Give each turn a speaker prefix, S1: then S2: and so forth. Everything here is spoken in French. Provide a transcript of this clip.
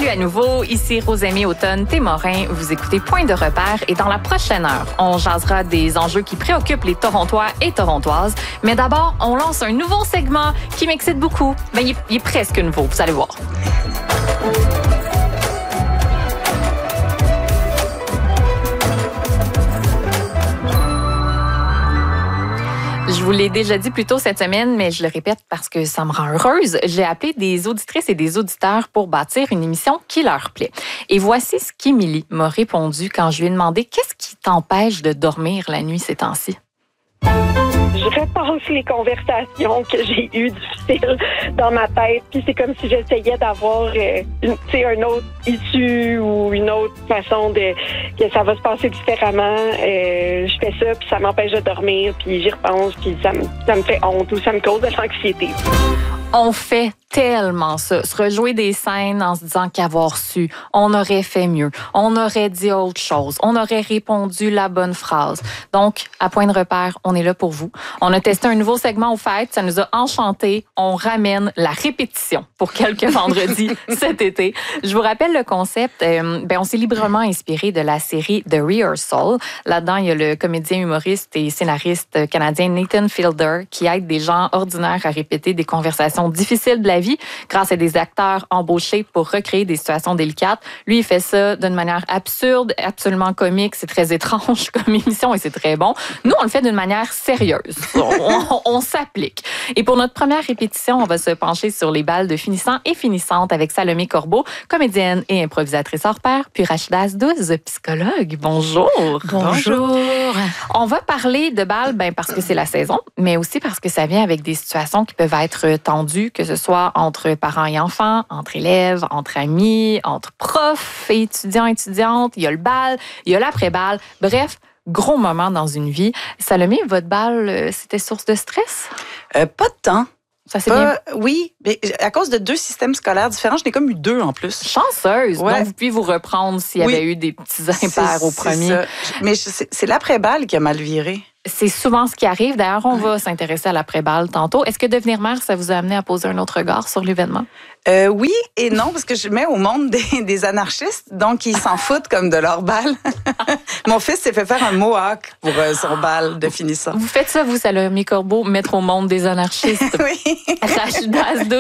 S1: Salut à nouveau, ici Rosemée Automne-Témorin. Vous écoutez Point de repère et dans la prochaine heure, on jasera des enjeux qui préoccupent les Torontois et Torontoises. Mais d'abord, on lance un nouveau segment qui m'excite beaucoup. Ben, il est presque nouveau, vous allez voir. Je vous l'ai déjà dit plus tôt cette semaine, mais je le répète parce que ça me rend heureuse. J'ai appelé des auditrices et des auditeurs pour bâtir une émission qui leur plaît. Et voici ce qu'Émilie m'a répondu quand je lui ai demandé « Qu'est-ce qui t'empêche de dormir la nuit ces temps-ci? »
S2: Je repense les conversations que j'ai eues difficiles dans ma tête, puis c'est comme si j'essayais d'avoir une autre issue ou une autre façon que ça va se passer différemment. Je fais ça, puis ça m'empêche de dormir, puis j'y repense, puis ça me fait honte ou ça me cause de l'anxiété.
S1: On fait tellement ça, se rejouer des scènes en se disant qu'avoir su, on aurait fait mieux, on aurait dit autre chose, on aurait répondu la bonne phrase. Donc, à Point de repère, on est là pour vous. On a testé un nouveau segment aux fêtes, ça nous a enchantés. On ramène la répétition pour quelques vendredis cet été. Je vous rappelle le concept. On s'est librement inspiré de la série The Rehearsal. Là-dedans, il y a le comédien, humoriste et scénariste canadien Nathan Fielder qui aide des gens ordinaires à répéter des conversations difficiles de la vie grâce à des acteurs embauchés pour recréer des situations délicates. Lui, il fait ça d'une manière absurde, absolument comique. C'est très étrange comme émission et c'est très bon. Nous, on le fait d'une manière sérieuse. On s'applique. Et pour notre première répétition, on va se pencher sur les balles de finissants et finissantes avec Salomé Corbeau, comédienne et improvisatrice hors pair, puis Rachida Asdouz, psychologue. Bonjour.
S3: Bonjour.
S1: On va parler de balles, parce que c'est la saison, mais aussi parce que ça vient avec des situations qui peuvent être tendues, que ce soit entre parents et enfants, entre élèves, entre amis, entre profs et étudiants et étudiantes. Il y a le bal, il y a l'après-bal. Bref, gros moment dans une vie. Salomé, votre bal, c'était source de stress?
S3: Pas de temps.
S1: Ça s'est bien...
S3: Oui, mais à cause de 2 systèmes scolaires différents, j'en ai comme eu 2 en plus.
S1: Chanceuse!
S3: Ouais.
S1: Donc, vous pouvez vous reprendre s'il y avait eu des petits impairs au premier.
S3: Ça. Mais c'est l'après-balle qui a mal viré.
S1: C'est souvent ce qui arrive. D'ailleurs, on va s'intéresser à l'après-balle tantôt. Est-ce que devenir mère, ça vous a amené à poser un autre regard sur l'événement?
S3: Oui et non, parce que je mets au monde des anarchistes, donc ils s'en foutent comme de leur balle. Mon fils s'est fait faire un mohawk pour son bal de finissant.
S1: Vous faites ça, vous, Salomé Corbeau, mettre au monde des anarchistes.
S3: Oui.
S1: Rachida Asdouz.